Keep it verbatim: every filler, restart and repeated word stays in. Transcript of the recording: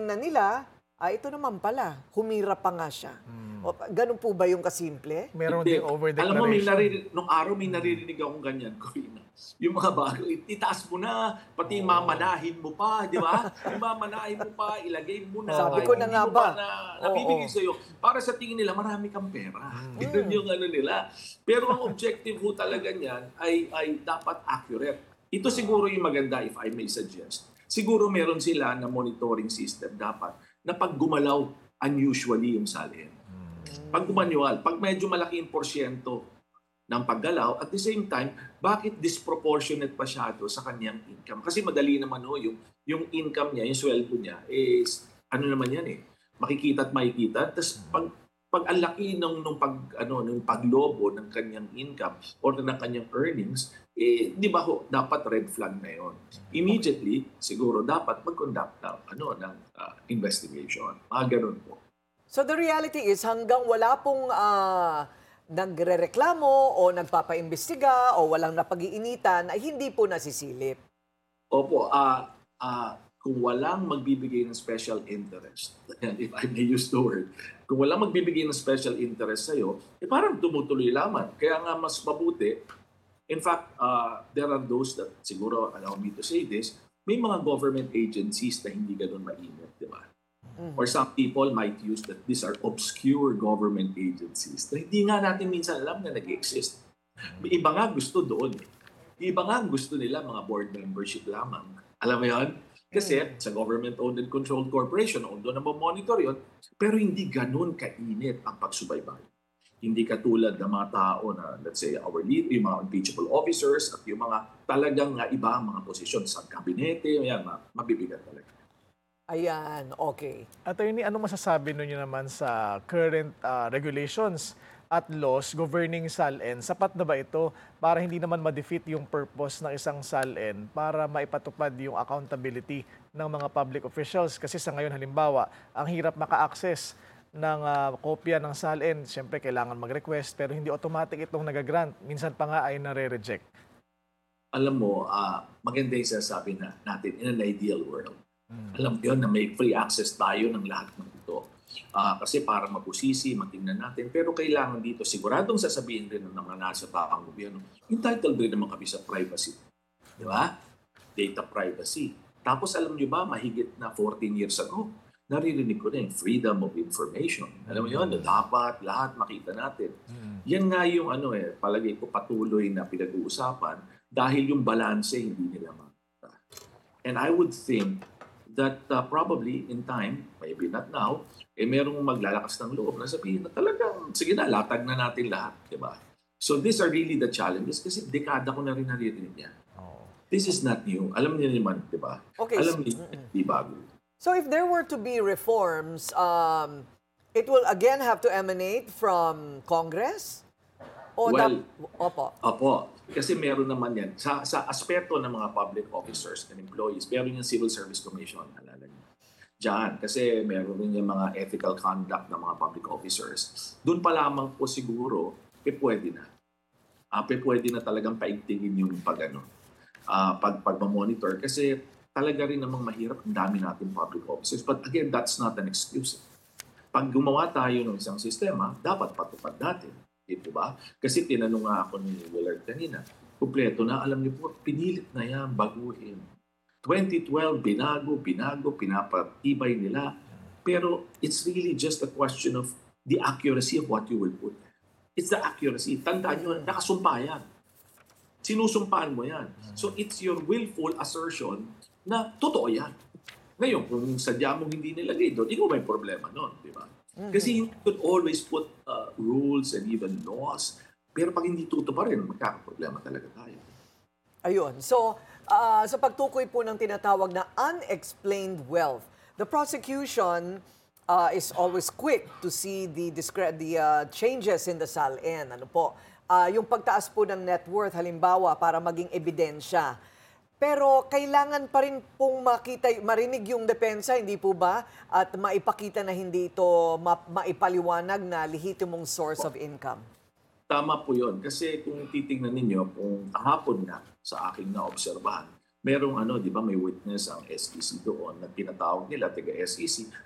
tiningnan nila, ah, ito naman pala, humirap pa nga siya. O, ganun po ba yung kasimple? Meron Hindi. ding over-declaration. Alam mo, may naririnig, nung araw may naririnig akong ganyan, Corina. Yung mga bago, itaas mo na, pati Oo. mamanahin mo pa, di ba? Yung mamanahin mo pa, ilagay mo na. Sabi ko na hindi nga mo ba? pa na, Oo. nabibigay sa'yo. Para sa tingin nila, marami kang pera. Ganun yung ano nila. Pero ang objective ho talaga niyan ay, ay dapat accurate. Ito siguro yung maganda, if I may suggest. Siguro meron sila na monitoring system dapat na pag gumalaw, unusually yung salin. Pag gumanyual, pag medyo malaki yung porsyento ng paggalaw, at the same time, bakit disproportionate masyado sa kanyang income? Kasi madali naman ho, yung, yung income niya, yung sweldo niya, is, ano naman yan eh, makikita at makikita. Tapos pag, pag ang laki ng, ng, pag, ano, ng paglobo ng kanyang income or ng kanyang earnings, eh, di ba ho, dapat red flag na yon. Immediately, siguro dapat mag-conduct ng, ano, ng uh, investigation. Mga ganun po. So the reality is hanggang wala pong ah, nagrereklamo o nagpapaimbestiga o walang napag-iinitan ay hindi po nasisilip. Opo, ah ah kung walang magbibigay ng special interest, if I may use the word, kung walang magbibigay ng special interest sa'yo, eh parang tumutuloy lamang. Kaya nga mas mabuti, in fact, uh, there are those that, siguro, allow me to say this, may mga government agencies na hindi ganun mainit, di ba? Or some people might use that these are obscure government agencies na hindi nga natin minsan alam na nag-exist. May iba nga gusto doon. Iba nga gusto nila mga board membership lamang. Alam mo yun? Kasi sa government-owned and controlled corporation, although na monitor yun, pero hindi ganun kainit ang pagsubaybay. Hindi katulad ng mga tao na, let's say, our lead, yung mga impeachable officers at yung mga talagang nga iba ang mga posisyon sa kabinete, yan, mabibigat talaga. Ayan, okay. Attorney, ano masasabi ninyo naman sa current ah, regulations at laws governing S A L N? Sapat na ba ito para hindi naman ma-defeat yung purpose ng isang S A L N para maipatupad yung accountability ng mga public officials? Kasi sa ngayon, halimbawa, ang hirap maka-access ng ah, kopya ng S A L N. Siyempre, kailangan mag-request pero hindi automatic itong nagagrant. Minsan pa nga ay nare-reject. Alam mo, uh, maganda yung sinasabi na natin in an ideal world. Alam ko yun na may free access tayo ng lahat ng ito. Uh, kasi para mapusisi, matingnan natin. Pero kailangan dito, siguradong sasabihin rin ng mga nasa taong gobyerno, entitled rin naman kami sa privacy. Di ba? Data privacy. Tapos alam niyo ba, mahigit na fourteen years ago, naririnig ko na yung freedom of information. Alam mo yun, na dapat lahat makita natin. Yan nga yung ano eh, palagay ko patuloy na pinag-uusapan dahil yung balanse hindi nila makita. And I would think that uh, probably in time, maybe not now, eh merong maglalakas ng loob na sabihin na talagang, sige na, latag na natin lahat, di ba? So these are really the challenges kasi dekada ko na rin naririnig yan. Oh. This is not new. Alam niyo naman, di ba? Okay, Alam so- niyo, di bago. So if there were to be reforms, um, it will again have to emanate from Congress? O Well, dap- Opo. Opo, kasi meron naman yan. Sa, sa aspeto ng mga public officers and employees, meron yung Civil Service Commission, alala niyo. Diyan, kasi meron rin yung mga ethical conduct ng mga public officers. Doon pa lamang po siguro, eh pwede na. Uh, eh pwede na talagang paigtingin yung pag, ano, uh, pag, pag-monitor. Kasi talaga rin namang mahirap, ang dami natin public officers. But again, that's not an excuse. Pag gumawa tayo ng isang sistema, dapat patupad natin. Ito ba? Kasi tinanong nga ako ni Willard kanina, kumpleto na, alam niyo po, pinilit na yan, baguhin. twenty twelve, binago, binago, pinapatibay nila. Pero it's really just a question of the accuracy of what you will put. It's the accuracy. Tandaan nyo, nakasumpa yan. Sinusumpaan mo yan. So it's your willful assertion na totoo yan. Ngayon, kung sadya mong hindi nilagay doon, ikaw may problema noon, di ba? Kasi you could always put uh, rules and even laws. Pero pag hindi tutuparin, magkakaproblema talaga tayo. Ayun. So, ah, sa pagtukoy po ng tinatawag na unexplained wealth, the prosecution ah, is always quick to see the discre- the ah, changes in the S A L N. Ano po? Ah, yung pagtaas po ng net worth, halimbawa, para maging ebidensya. Pero kailangan pa rin pong makita, marinig yung depensa, hindi po ba? At maipakita na hindi ito ma- maipaliwanag na lehitimong source of income. Tama po yun. Kasi kung titingnan ninyo, kung kahapon na sa aking naobserbahan, merong ano, di ba, may witness ang S E C doon na tinatawag nila taga S E C